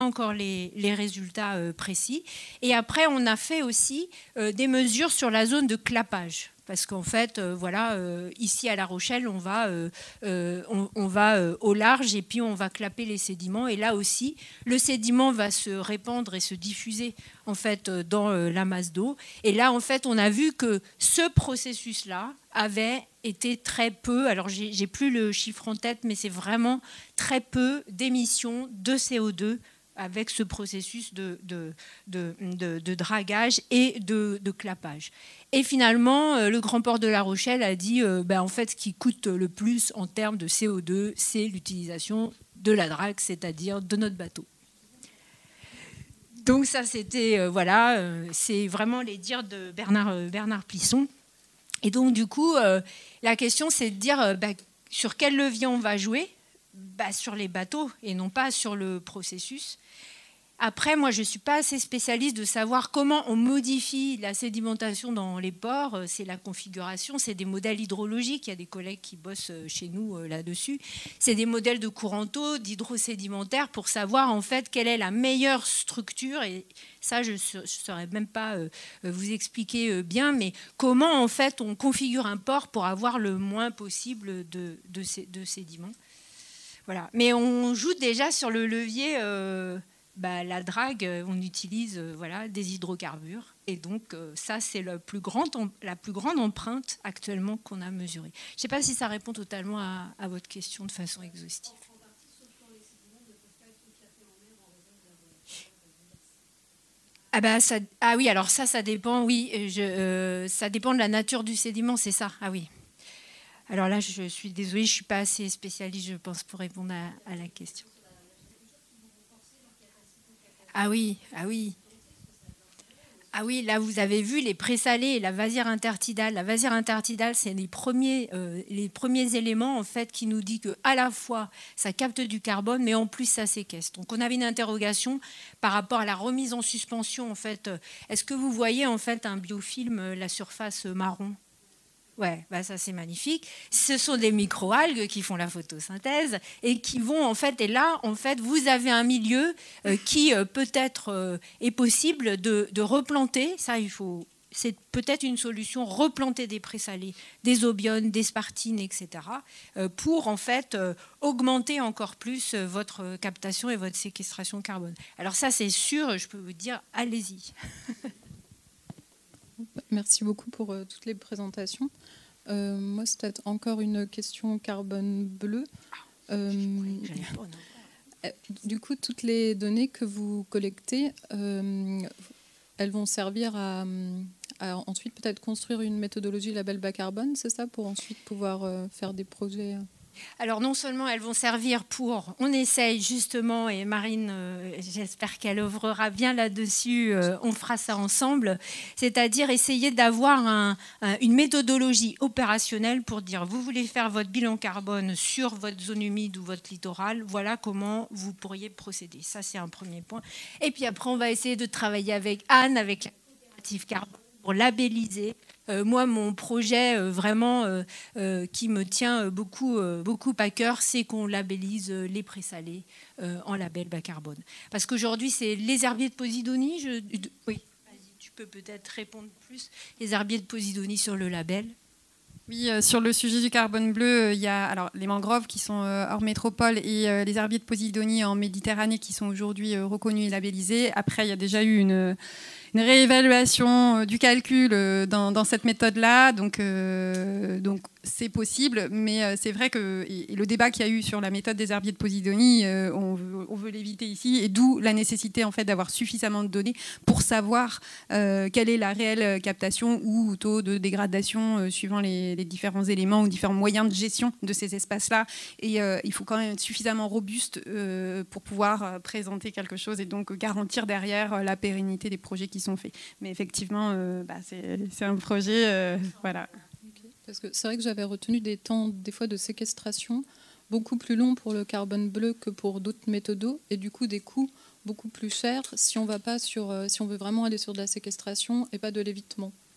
encore les résultats précis. Et après, on a fait aussi des mesures sur la zone de clapage. Parce qu'en fait, ici à La Rochelle, on va au large et puis on va clapper les sédiments. Et là aussi, le sédiment va se répandre et se diffuser en fait dans la masse d'eau. Et là, en fait, on a vu que ce processus-là avait été très peu, alors j'ai plus le chiffre en tête, mais c'est vraiment très peu d'émissions de CO2 avec ce processus de dragage et de clapage. Et finalement, le Grand Port de La Rochelle a dit en fait, ce qui coûte le plus en termes de CO2, c'est l'utilisation de la drague, c'est-à-dire de notre bateau. Donc ça, c'était, c'est vraiment les dires de Bernard Plisson. Et donc, du coup, la question, c'est de dire sur quel levier on va jouer, sur les bateaux et non pas sur le processus. Après, moi, je ne suis pas assez spécialiste de savoir comment on modifie la sédimentation dans les ports. C'est la configuration, c'est des modèles hydrologiques. Il y a des collègues qui bossent chez nous là-dessus. C'est des modèles de courant d'eau, d'hydrosédimentaire pour savoir en fait quelle est la meilleure structure. Et ça, je ne saurais même pas vous expliquer bien, mais comment en fait on configure un port pour avoir le moins possible de sédiments. Voilà. Mais on joue déjà sur le levier... la drague, on utilise des hydrocarbures. Et donc, ça, c'est la plus grande empreinte actuellement qu'on a mesurée. Je ne sais pas si ça répond totalement à votre question de façon exhaustive. Oui, alors ça dépend, oui. Ça dépend de la nature du sédiment, c'est ça. Ah oui. Alors là, je suis désolée, je ne suis pas assez spécialiste, je pense, pour répondre à la question. Ah oui. Ah oui, là vous avez vu les présalés et la vasière intertidale. La vasière intertidale, c'est les premiers éléments en fait qui nous dit que à la fois ça capte du carbone, mais en plus ça séquestre. Donc on avait une interrogation par rapport à la remise en suspension en fait. Est-ce que vous voyez en fait un biofilm, la surface marron? Ouais, ça c'est magnifique. Ce sont des microalgues qui font la photosynthèse et qui vont en fait, et là en fait vous avez un milieu qui peut-être est possible de replanter. Ça c'est peut-être une solution, replanter des présalés, des obiones, des spartines, etc. Pour en fait augmenter encore plus votre captation et votre séquestration de carbone. Alors ça c'est sûr, je peux vous dire, allez-y. Merci beaucoup pour toutes les présentations. Moi, c'est peut-être encore une question carbone bleu. Du coup, toutes les données que vous collectez, elles vont servir à ensuite peut-être construire une méthodologie label bas carbone, c'est ça, pour ensuite pouvoir faire des projets. Alors non seulement elles vont servir pour, on essaye justement, et Marine, j'espère qu'elle œuvrera bien là-dessus, on fera ça ensemble, c'est-à-dire essayer d'avoir une méthodologie opérationnelle pour dire, vous voulez faire votre bilan carbone sur votre zone humide ou votre littoral, voilà comment vous pourriez procéder. Ça, c'est un premier point. Et puis après, on va essayer de travailler avec Anne, avec la coopérative carbone, pour labelliser. Moi, mon projet vraiment qui me tient beaucoup à cœur, c'est qu'on labellise les présalés en label bas carbone. Parce qu'aujourd'hui, c'est les herbiers de Posidonie. Oui, vas-y, tu peux peut-être répondre plus. Les herbiers de Posidonie sur le label. Oui, sur le sujet du carbone bleu, il y a alors, les mangroves qui sont hors métropole et les herbiers de Posidonie en Méditerranée qui sont aujourd'hui reconnus et labellisés. Après, il y a déjà eu une réévaluation du calcul dans cette méthode-là. Donc c'est possible, mais c'est vrai que et le débat qu'il y a eu sur la méthode des herbiers de Posidonie, on veut l'éviter ici, et d'où la nécessité en fait d'avoir suffisamment de données pour savoir quelle est la réelle captation ou taux de dégradation suivant les différents éléments ou différents moyens de gestion de ces espaces-là. Et il faut quand même être suffisamment robuste pour pouvoir présenter quelque chose et donc garantir derrière la pérennité des projets qui sont faits. Mais effectivement, c'est un projet, voilà. Parce que c'est vrai que j'avais retenu des temps, des fois, de séquestration beaucoup plus longs pour le carbone bleu que pour d'autres méthodos, et du coup des coûts beaucoup plus chers si on veut vraiment aller sur de la séquestration et pas de l'évitement.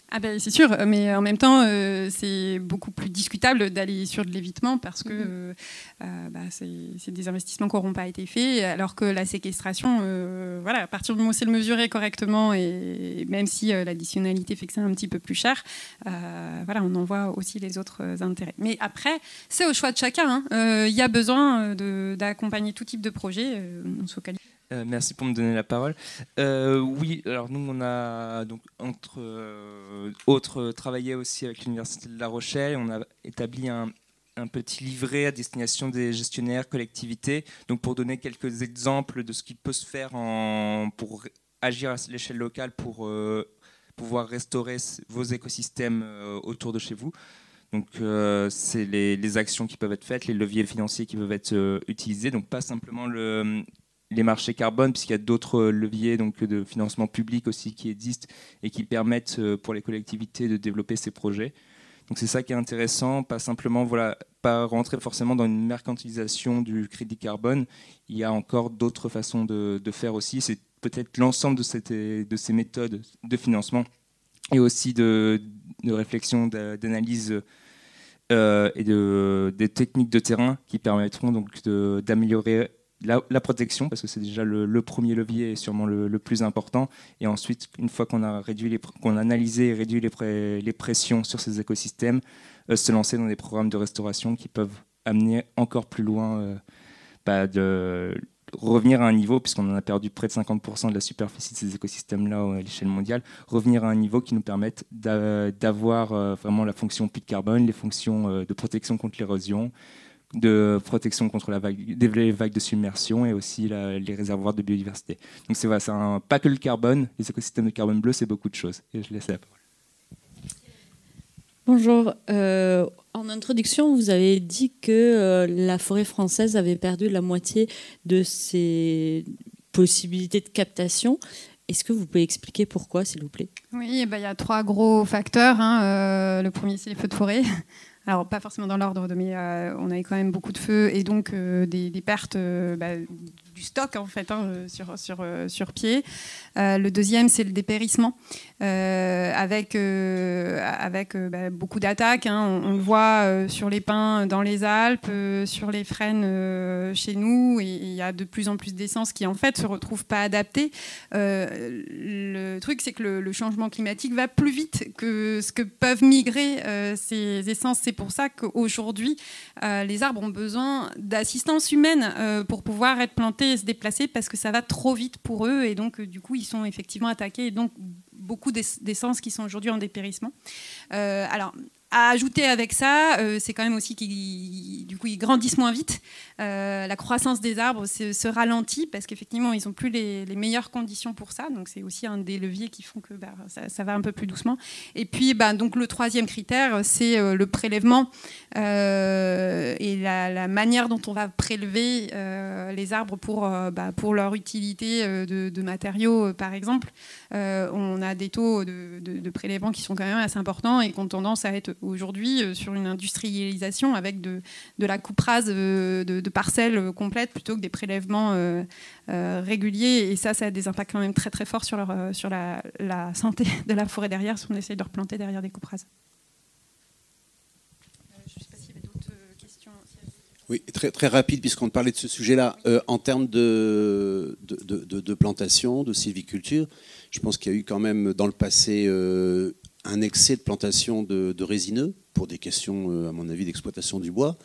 Ah ben, c'est sûr, mais en même temps, c'est beaucoup plus discutable d'aller sur de l'évitement parce que c'est des investissements qui n'auront pas été faits, alors que la séquestration, voilà, à partir du moment où c'est le mesurer correctement, et même si l'additionnalité fait que c'est un petit peu plus cher, voilà, on en voit aussi les autres intérêts. Mais après, c'est au choix de chacun. Il y a besoin d'accompagner tout type de projet. On se focalise. Merci pour me donner la parole. Oui, alors nous, on a donc entre autres travaillé aussi avec l'Université de La Rochelle. On a établi un petit livret à destination des gestionnaires, collectivités, donc pour donner quelques exemples de ce qui peut se faire pour agir à l'échelle locale pour pouvoir restaurer vos écosystèmes autour de chez vous. Donc, c'est les actions qui peuvent être faites, les leviers financiers qui peuvent être utilisés, donc pas simplement les marchés carbone, puisqu'il y a d'autres leviers donc, de financement public aussi qui existent et qui permettent pour les collectivités de développer ces projets. Donc c'est ça qui est intéressant, pas simplement, voilà, pas rentrer forcément dans une mercantilisation du crédit carbone. Il y a encore d'autres façons de faire aussi. C'est peut-être l'ensemble de ces méthodes de financement et aussi de réflexion, d'analyse et des techniques de terrain qui permettront donc d'améliorer la protection, parce que c'est déjà le premier levier et sûrement le plus important. Et ensuite, une fois qu'on a analysé et réduit les pressions sur ces écosystèmes, se lancer dans des programmes de restauration qui peuvent amener encore plus loin, de revenir à un niveau, puisqu'on en a perdu près de 50% de la superficie de ces écosystèmes-là à l'échelle mondiale, revenir à un niveau qui nous permette d'avoir vraiment la fonction puits de carbone, les fonctions de protection contre l'érosion, de protection contre les vagues de submersion et aussi les réservoirs de biodiversité. Donc c'est pas que le carbone, les écosystèmes de carbone bleu, c'est beaucoup de choses. Et je laisse la parole. Bonjour. En introduction, vous avez dit que la forêt française avait perdu la moitié de ses possibilités de captation. Est-ce que vous pouvez expliquer pourquoi, s'il vous plaît ? Oui, il y a 3 gros facteurs. Le premier, c'est les feux de forêt. Alors, pas forcément dans l'ordre, mais on avait quand même beaucoup de feux et donc des pertes du stock en fait, sur pied. Le deuxième, c'est le dépérissement avec beaucoup d'attaques. On le voit sur les pins dans les Alpes, sur les frênes chez nous, et il y a de plus en plus d'essences qui en fait se retrouvent pas adaptées. Le truc, c'est que le changement climatique va plus vite que ce que peuvent migrer ces essences. C'est pour ça qu'aujourd'hui, les arbres ont besoin d'assistance humaine pour pouvoir être plantés et se déplacer, parce que ça va trop vite pour eux, et donc du coup ils sont effectivement attaqués, et donc beaucoup d'essences qui sont aujourd'hui en dépérissement. Alors à ajouter avec ça, c'est quand même aussi qu'ils grandissent moins vite. La croissance des arbres se ralentit parce qu'effectivement, ils n'ont plus les meilleures conditions pour ça. Donc, c'est aussi un des leviers qui font que ça va un peu plus doucement. Et puis, donc, le troisième critère, c'est le prélèvement et la manière dont on va prélever les arbres pour leur utilité de matériaux, par exemple. On a des taux de prélèvement qui sont quand même assez importants et qui ont tendance à être aujourd'hui sur une industrialisation avec de la coupe rase de parcelles complètes plutôt que des prélèvements réguliers, et ça a des impacts quand même très très forts sur la santé de la forêt derrière si on essaye de replanter derrière des coupes rases. Je ne sais pas s'il y avait d'autres questions. Oui, très, très rapide, puisqu'on parlait de ce sujet-là. En termes de plantation, de sylviculture, je pense qu'il y a eu quand même dans le passé un excès de plantation de résineux pour des questions, à mon avis, d'exploitation du bois,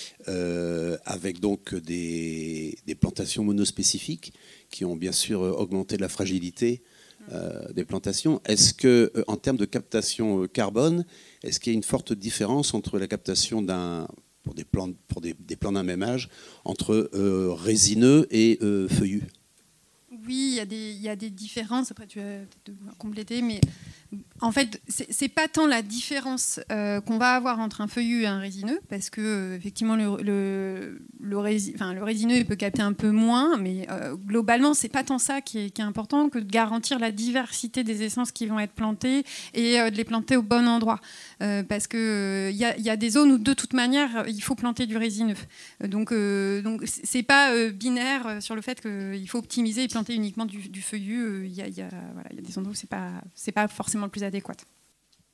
avec donc des plantations monospécifiques qui ont bien sûr augmenté la fragilité des plantations. Est-ce que, en termes de captation carbone, est-ce qu'il y a une forte différence entre la captation pour des plants d'un même âge entre résineux et feuillus ? Oui, il y a des différences. Après, tu vas peut-être compléter, mais en fait, c'est pas tant la différence qu'on va avoir entre un feuillu et un résineux, parce que effectivement le résineux il peut capter un peu moins, mais globalement c'est pas tant ça qui est important que de garantir la diversité des essences qui vont être plantées et de les planter au bon endroit, parce que il y a des zones où de toute manière il faut planter du résineux, donc c'est pas binaire sur le fait qu'il faut optimiser et planter uniquement du feuillu. Il y a des endroits où c'est pas forcément le plus adéquate.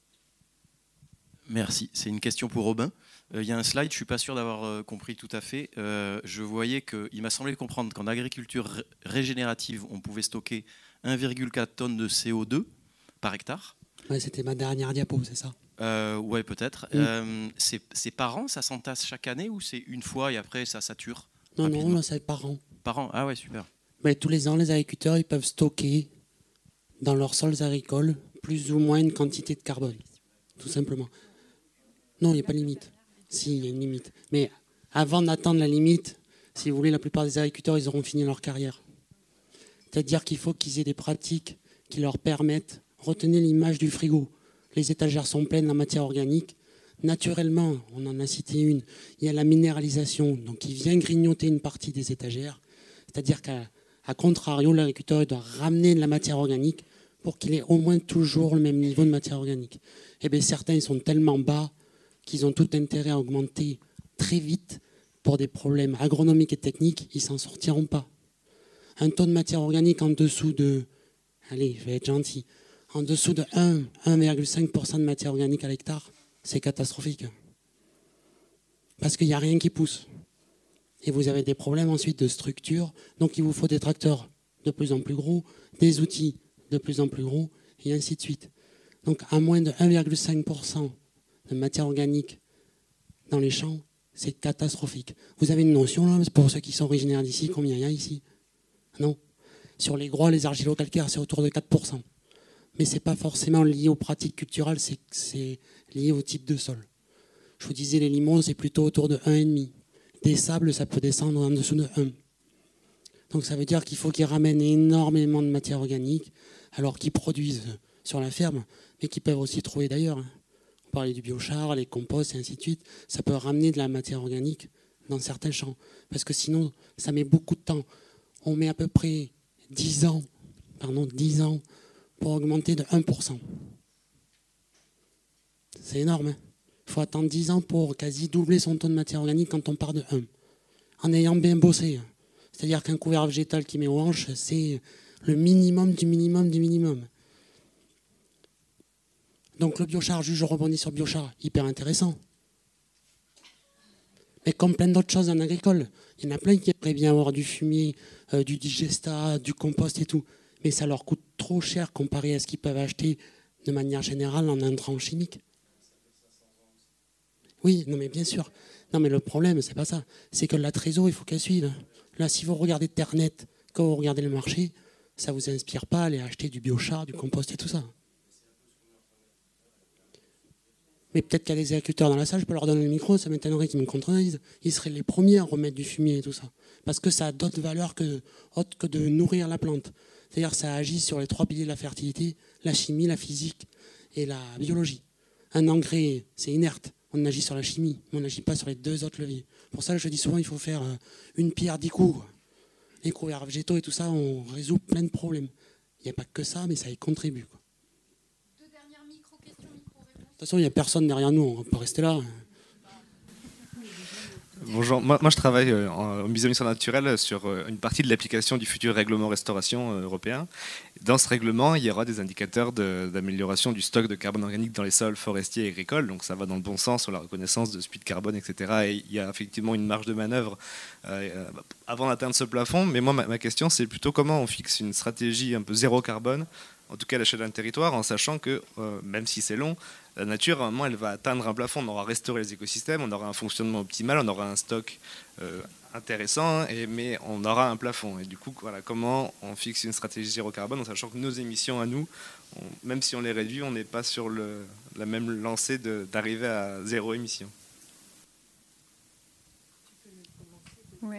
Merci. C'est une question pour Robin. Il y a un slide, je ne suis pas sûr d'avoir compris tout à fait. Je voyais qu'il m'a semblé comprendre qu'en agriculture régénérative, on pouvait stocker 1,4 tonnes de CO2 par hectare. Ouais, c'était ma dernière diapo, c'est ça? Ouais, peut-être. C'est par an, ça s'entasse chaque année ou c'est une fois et après ça sature? Non, non, là, c'est par an. Par an, ah ouais, super. Mais tous les ans, les agriculteurs ils peuvent stocker dans leurs sols agricoles plus ou moins une quantité de carbone, tout simplement. Non, il n'y a pas de limite. Si, il y a une limite. Mais avant d'atteindre la limite, si vous voulez, la plupart des agriculteurs, ils auront fini leur carrière. C'est-à-dire qu'il faut qu'ils aient des pratiques qui leur permettent, retenez l'image du frigo. Les étagères sont pleines en matière organique. Naturellement, on en a cité une, il y a la minéralisation, donc qui vient grignoter une partie des étagères. C'est-à-dire qu'à contrario, l'agriculteur doit ramener de la matière organique pour qu'il ait au moins toujours le même niveau de matière organique. Eh bien, certains ils sont tellement bas qu'ils ont tout intérêt à augmenter très vite pour des problèmes agronomiques et techniques, ils ne s'en sortiront pas. Un taux de matière organique en dessous de, allez, je vais être gentil, en dessous de 1,5% de matière organique à l'hectare, c'est catastrophique. Parce qu'il n'y a rien qui pousse. Et vous avez des problèmes ensuite de structure, donc il vous faut des tracteurs de plus en plus gros, des outils de plus en plus gros, et ainsi de suite. Donc à moins de 1,5% de matière organique dans les champs, c'est catastrophique. Vous avez une notion, là, pour ceux qui sont originaires d'ici, combien il y a ici? Non. Sur les groix, les argilo-calcaires, c'est autour de 4%. Mais ce n'est pas forcément lié aux pratiques culturelles, c'est lié au type de sol. Je vous disais, les limons, c'est plutôt autour de 1,5. Des sables, ça peut descendre en dessous de 1. Donc ça veut dire qu'il faut qu'ils ramènent énormément de matière organique, alors qu'ils produisent sur la ferme, mais qu'ils peuvent aussi trouver d'ailleurs. On parlait du biochar, les composts et ainsi de suite. Ça peut ramener de la matière organique dans certains champs. Parce que sinon, ça met beaucoup de temps. On met à peu près 10 ans pour augmenter de 1%. C'est énorme. Hein. Il faut attendre 10 ans pour quasi doubler son taux de matière organique quand on part de 1. En ayant bien bossé. C'est-à-dire qu'un couvert végétal qui met aux hanches, c'est le minimum du minimum du minimum. Donc le biochar, je rebondis sur biochar, hyper intéressant. Mais comme plein d'autres choses en agricole. Il y en a plein qui aimeraient bien avoir du fumier, du digestat, du compost et tout. Mais ça leur coûte trop cher comparé à ce qu'ils peuvent acheter de manière générale en intrants chimiques. Oui, non mais bien sûr. Non mais le problème, c'est pas ça. C'est que la trésor, il faut qu'elle suive. Là, si vous regardez Ternet, quand vous regardez le marché, ça ne vous inspire pas à aller acheter du biochar, du compost et tout ça. Mais peut-être qu'il y a des agriculteurs dans la salle, je peux leur donner le micro, ça m'étonnerait qu'ils me contredisent. Ils seraient les premiers à remettre du fumier et tout ça. Parce que ça a d'autres valeurs autres que de nourrir la plante. C'est-à-dire que ça agit sur les 3 piliers de la fertilité, la chimie, la physique et la biologie. Un engrais, c'est inerte. On agit sur la chimie, mais on n'agit pas sur les 2 autres leviers. Pour ça, je dis souvent, il faut faire une pierre 10 coups. Les couverts végétaux et tout ça, on résout plein de problèmes. Il n'y a pas que ça, mais ça y contribue. Quoi. Deux dernières micro-questions, micro-réponses. De toute façon, il n'y a personne derrière nous, on peut rester là. Bonjour, moi je travaille au Musée de l'histoire naturelle sur une partie de l'application du futur règlement restauration européen. Dans ce règlement, il y aura des indicateurs d'amélioration du stock de carbone organique dans les sols forestiers et agricoles, donc ça va dans le bon sens sur la reconnaissance de ce puits de carbone, etc. Et il y a effectivement une marge de manœuvre avant d'atteindre ce plafond, mais moi ma question c'est plutôt comment on fixe une stratégie un peu zéro carbone, en tout cas à l'échelle d'un territoire, en sachant que même si c'est long, la nature, à un moment, elle va atteindre un plafond. On aura restauré les écosystèmes, on aura un fonctionnement optimal, on aura un stock intéressant, mais on aura un plafond. Et du coup, voilà, comment on fixe une stratégie zéro carbone en sachant que nos émissions à nous, même si on les réduit, on n'est pas sur la même lancée d'arriver à zéro émission. Oui.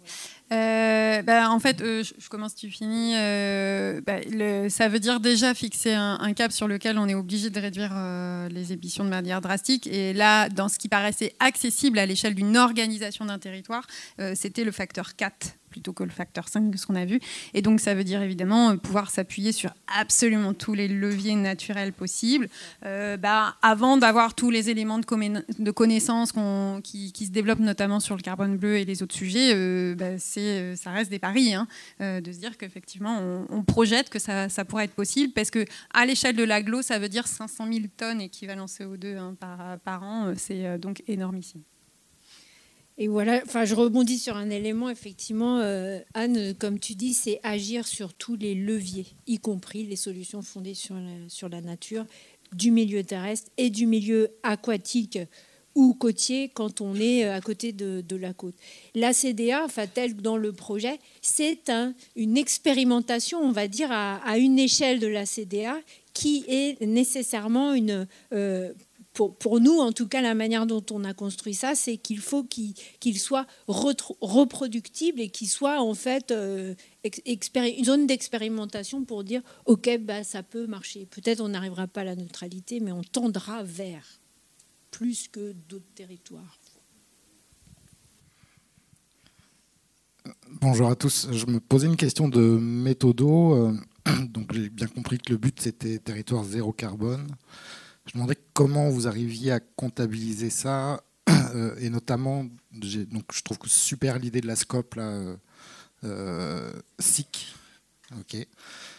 En fait, je commence, tu finis. Ça veut dire déjà fixer un cap sur lequel on est obligé de réduire les émissions de manière drastique. Et là, dans ce qui paraissait accessible à l'échelle d'une organisation d'un territoire, c'était le facteur 4 plutôt que le facteur 5 de ce qu'on a vu. Et donc, ça veut dire évidemment pouvoir s'appuyer sur absolument tous les leviers naturels possibles avant d'avoir tous les éléments de connaissances qui se développent notamment sur le carbone bleu et les autres sujets. ça reste des paris, hein, de se dire qu'effectivement, on projette que ça pourrait être possible, parce qu'à l'échelle de l'agglo, ça veut dire 500 000 tonnes équivalent CO2 par an, c'est donc énormissime. Et voilà, je rebondis sur un élément, effectivement, Anne, comme tu dis, c'est agir sur tous les leviers, y compris les solutions fondées sur la nature, du milieu terrestre et du milieu aquatique ou côtier quand on est à côté de la côte. La CDA, tel que dans le projet, c'est une expérimentation, on va dire, à une échelle de la CDA qui est nécessairement pour nous, en tout cas, la manière dont on a construit ça, c'est qu'il faut qu'il soit reproductible et qu'il soit en fait une zone d'expérimentation pour dire ok, ça peut marcher. Peut-être on n'arrivera pas à la neutralité, mais on tendra vers plus que d'autres territoires. Bonjour à tous. Je me posais une question de méthodo. Donc j'ai bien compris que le but c'était territoire zéro carbone. Je me demandais comment vous arriviez à comptabiliser ça, et notamment, je trouve que super l'idée de la scope là, SIC, ok.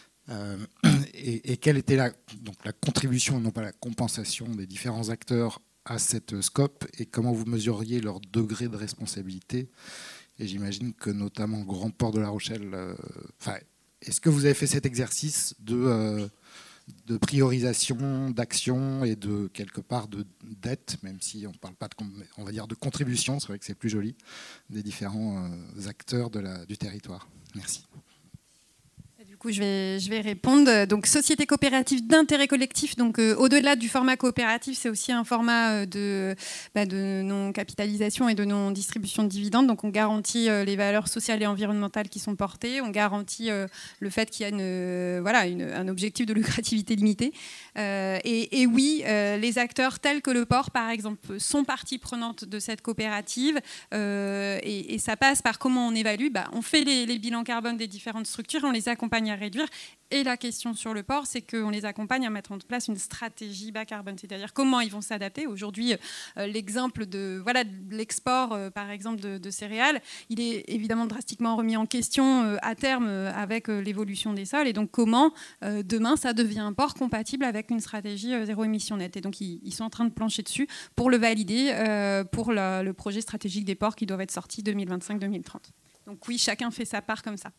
Et quelle était la contribution, non pas la compensation des différents acteurs à cette scope, et comment vous mesuriez leur degré de responsabilité. Et j'imagine que notamment Grand Port de La Rochelle, est-ce que vous avez fait cet exercice de priorisation, d'action et de quelque part de dette, même si on ne parle pas on va dire de contribution, c'est vrai que c'est plus joli, des différents acteurs du territoire. Merci. Du coup, je vais répondre. Donc, société coopérative d'intérêt collectif. Donc, au-delà du format coopératif, c'est aussi un format de non-capitalisation et de non-distribution de dividendes. Donc, on garantit les valeurs sociales et environnementales qui sont portées. On garantit le fait qu'il y a un objectif de lucrativité limitée. Et oui, les acteurs tels que le port, par exemple, sont partie prenante de cette coopérative. Et ça passe par comment on évalue. On fait les bilans carbone des différentes structures, on les accompagne à réduire. Et la question sur le port, c'est qu'on les accompagne à mettre en place une stratégie bas carbone, c'est-à-dire comment ils vont s'adapter. Aujourd'hui, l'exemple de l'export, par exemple, de céréales, il est évidemment drastiquement remis en question à terme avec l'évolution des sols. Et donc, comment demain, ça devient un port compatible avec une stratégie zéro émission nette. Et donc, ils sont en train de plancher dessus pour le valider pour le projet stratégique des ports qui doivent être sortis 2025-2030. Donc oui, chacun fait sa part comme ça.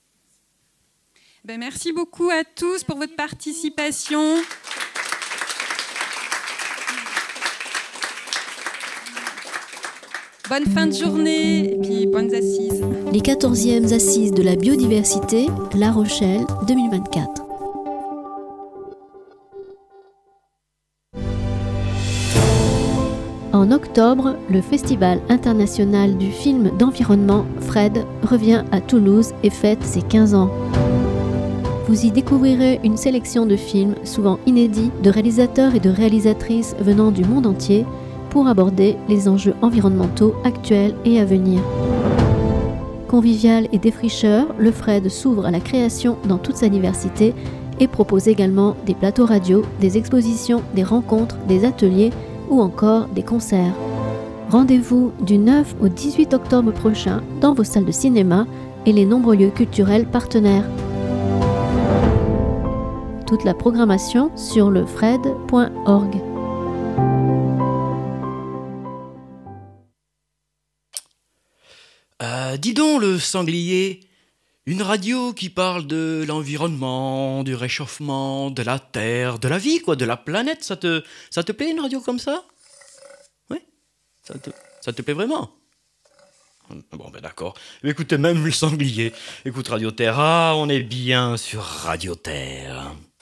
Merci beaucoup à tous pour votre participation. Bonne fin de journée et puis bonnes assises. Les 14e assises de la biodiversité, La Rochelle 2024. En octobre, le Festival international du film d'environnement FRED revient à Toulouse et fête ses 15 ans. Vous y découvrirez une sélection de films souvent inédits de réalisateurs et de réalisatrices venant du monde entier pour aborder les enjeux environnementaux actuels et à venir. Convivial et défricheur, le FRED s'ouvre à la création dans toute sa diversité et propose également des plateaux radio, des expositions, des rencontres, des ateliers ou encore des concerts. Rendez-vous du 9 au 18 octobre prochain dans vos salles de cinéma et les nombreux lieux culturels partenaires. Toute la programmation sur lefred.org. Dis donc, le sanglier, une radio qui parle de l'environnement, du réchauffement, de la Terre, de la vie, de la planète, ça te plaît une radio comme ça? Oui, ça te plaît vraiment? Bon, d'accord. Écoutez, même le sanglier écoute Radio Terre. Ah, on est bien sur Radio Terre.